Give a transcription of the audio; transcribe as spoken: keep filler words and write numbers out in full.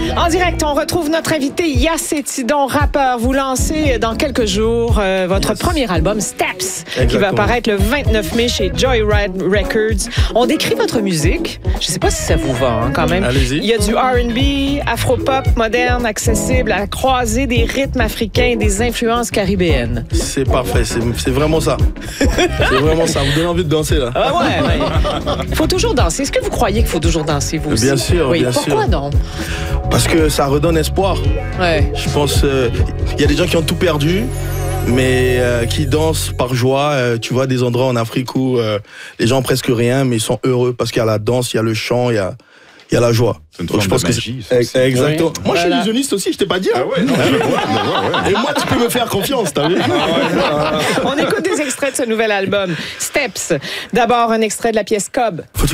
En direct, on retrouve notre invité Yass Etidon, rappeur. Vous lancez dans quelques jours euh, votre yes. premier album, Steps, Exactement. qui va paraître le vingt-neuf mai chez Joyride Records. On décrit votre musique. Je ne sais pas si ça vous va hein, quand même. Allez-y. Il y a du R and B, afro-pop, moderne, accessible, à la croisée des rythmes africains et des influences caribéennes. C'est parfait, c'est, c'est vraiment ça. C'est vraiment ça. Vous donne envie de danser là. Ah ouais, ouais. Il faut toujours danser. Est-ce que vous croyez qu'il faut toujours danser, vous aussi? Bien sûr, oui. bien Pourquoi sûr. non? Parce que ça redonne espoir. Ouais. Je pense, il euh, y a des gens qui ont tout perdu, mais euh, qui dansent par joie. Euh, tu vois des endroits en Afrique où euh, les gens ont presque rien, mais ils sont heureux parce qu'il y a la danse, il y a le chant, il y a, il y a la joie. C'est une forme je pense de magie, que c'est... Exactement. Oui. Moi, voilà. je suis illusionniste aussi, je t'ai pas dit. Hein. Ah ouais, non, je vois, je vois, ouais. Et moi, tu peux me faire confiance, t'as vu? Ah ouais. On écoute des extraits de ce nouvel album, Steps. D'abord, un extrait de la pièce Cobb.